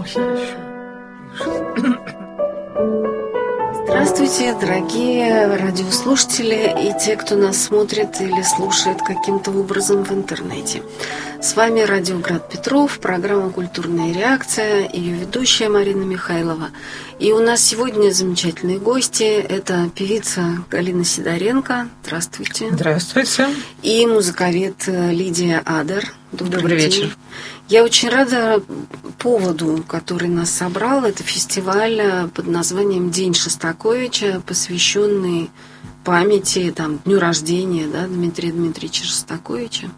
Здравствуйте, дорогие радиослушатели и те, кто нас смотрит или слушает каким-то образом в интернете. С вами Радио Град Петров, программа «Культурная реакция», ее ведущая Марина Михайлова. И у нас сегодня замечательные гости. Это певица Галина Сидоренко. Здравствуйте. Здравствуйте. И музыковед Лидия Адер. Добрый вечер. Я очень рада поводу, который нас собрал. Это фестиваль под названием «День Шостаковича», посвященный памяти, дню рождения Дмитрия Дмитриевича Шостаковича.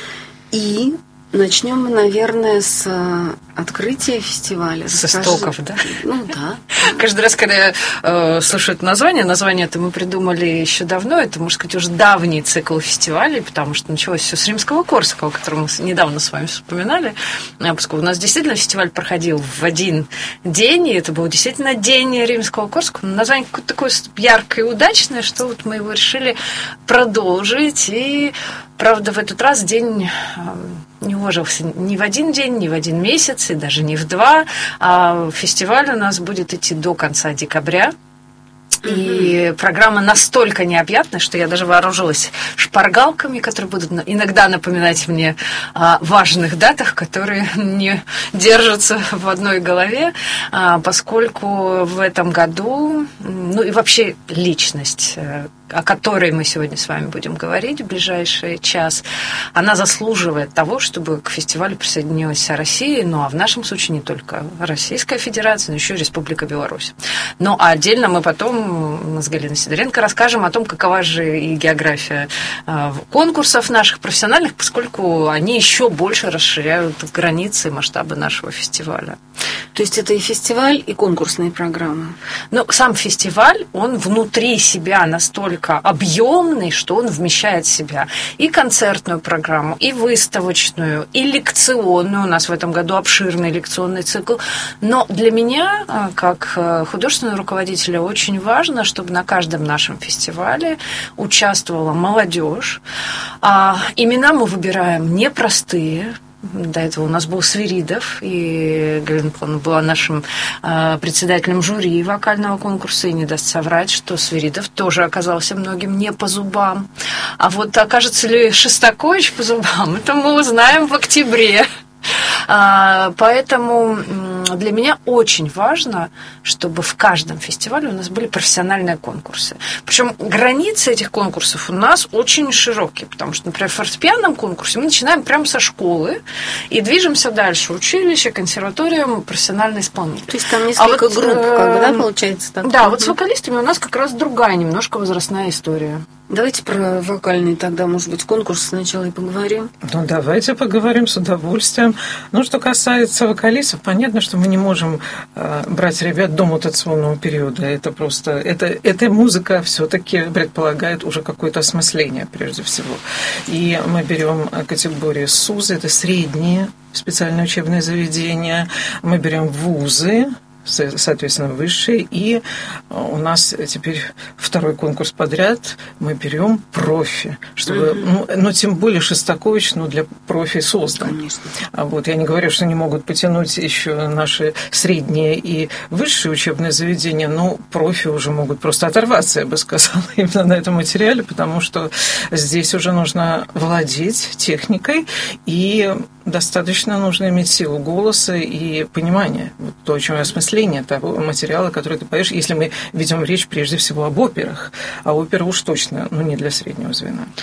И начнем мы, наверное, с открытия фестиваля. С истоков, да? Ну да. Каждый раз, когда я слышу это название это мы придумали еще давно, это, можно сказать, уже давний цикл фестивалей, потому что началось все с Римского-Корсакова, который мы недавно с вами вспоминали, поскольку у нас действительно фестиваль проходил в один день, и это был действительно день Римского-Корсакова. Название какое-то такое яркое и удачное, что вот мы его решили продолжить, и, правда, в этот раз день не уложился ни в один день, ни в один месяц, и даже не в два. А фестиваль у нас будет идти до конца декабря. И программа настолько необъятная, что я даже вооружилась шпаргалками, которые будут иногда напоминать мне о важных датах, которые не держатся в одной голове, поскольку в этом году, и вообще личность, о которой мы сегодня с вами будем говорить в ближайший час, она заслуживает того, чтобы к фестивалю присоединилась вся Россия, а в нашем случае не только Российская Федерация, но еще и Республика Беларусь. А отдельно мы потом с Галиной Сидоренко расскажем о том, какова же и география конкурсов наших профессиональных, поскольку они еще больше расширяют границы и масштабы нашего фестиваля. То есть это и фестиваль, и конкурсные программы? Сам фестиваль, он внутри себя настолько объемный, что он вмещает в себя и концертную программу, и выставочную, и лекционную. У нас в этом году обширный лекционный цикл. Но для меня, как художественного руководителя, очень важно, чтобы на каждом нашем фестивале участвовала молодежь. Имена мы выбираем непростые. До этого у нас был Свиридов, и Галина Павловна была нашим председателем жюри вокального конкурса, и не даст соврать, что Свиридов тоже оказался многим не по зубам. А вот окажется ли Шостакович по зубам, это мы узнаем в октябре. Поэтому для меня очень важно, чтобы в каждом фестивале у нас были профессиональные конкурсы. Причем границы этих конкурсов у нас очень широкие, потому что, например, в фортепианном конкурсе мы начинаем прямо со школы и движемся дальше. Училище, консерватория, профессиональный исполнитель. То есть там несколько групп, когда получается так? Да, вот с вокалистами у нас как раз другая немножко возрастная история. Давайте про вокальный тогда, может быть, конкурс сначала и поговорим. Давайте поговорим с удовольствием. Что касается вокалистов, понятно, что мы не можем брать ребят до мутационного периода. Это просто... Эта музыка все-таки предполагает уже какое-то осмысление, прежде всего. И мы берем категорию СУЗы, это средние специальные учебные заведения. Мы берем вузы, соответственно, высшие, и у нас теперь второй конкурс подряд, мы берем профи, чтобы, тем более Шостакович, для профи создан. Конечно. Я не говорю, что не могут потянуть еще наши средние и высшие учебные заведения, но профи уже могут просто оторваться, я бы сказала, именно на этом материале, потому что здесь уже нужно владеть техникой, и достаточно нужно иметь силу голоса и понимание, то, о чем я осмысление того материала, который ты поешь, если мы ведем речь прежде всего об операх. А опера уж точно, не для среднего звена.